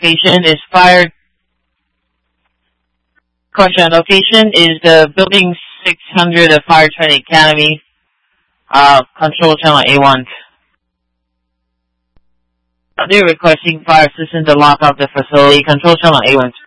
location is location is the building 600 of Fire Training Academy, control channel A1. They're requesting fire assistance to lock up the facility, control channel A1.